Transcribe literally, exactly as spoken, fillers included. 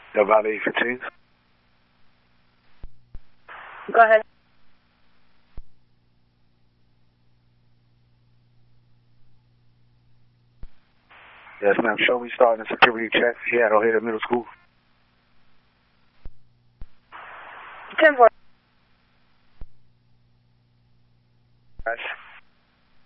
The Valley fifteen. Go ahead. Yes, ma'am. Show me starting a security check. Seattle here at middle school. ten four.